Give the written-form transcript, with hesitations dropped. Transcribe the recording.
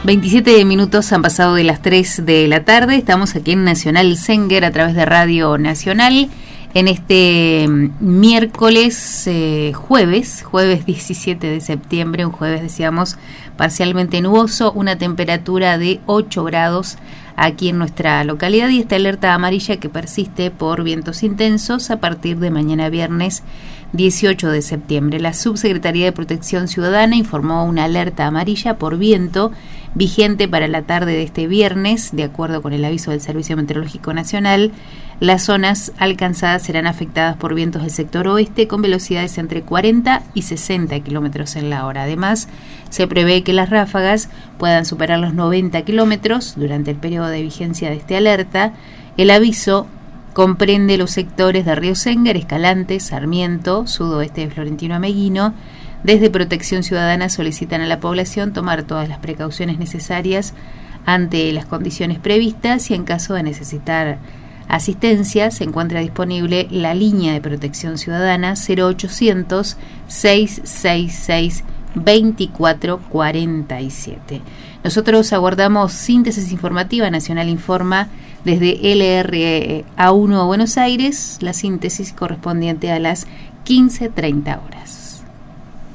27 minutos han pasado de las 3 de la tarde. Estamos aquí en Nacional Senguer a través de Radio Nacional en este miércoles, jueves 17 de septiembre, un jueves, decíamos, parcialmente nuboso, una temperatura de 8 grados aquí en nuestra localidad y esta alerta amarilla que persiste por vientos intensos a partir de mañana viernes 18 de septiembre. La Subsecretaría de Protección Ciudadana informó una alerta amarilla por viento vigente para la tarde de este viernes. De acuerdo con el aviso del Servicio Meteorológico Nacional, las zonas alcanzadas serán afectadas por vientos del sector oeste con velocidades entre 40 y 60 kilómetros en la hora. Además, se prevé que las ráfagas puedan superar los 90 kilómetros durante el periodo de vigencia de esta alerta. El aviso comprende los sectores de Río Senguer, Escalante, Sarmiento, sudoeste de Florentino Ameguino. Desde Protección Ciudadana solicitan a la población tomar todas las precauciones necesarias ante las condiciones previstas y en caso de necesitar asistencia se encuentra disponible la línea de Protección Ciudadana 0800 666 2447. Nosotros aguardamos síntesis informativa. Nacional Informa desde LRA1 Buenos Aires, la síntesis correspondiente a las 15:30 horas.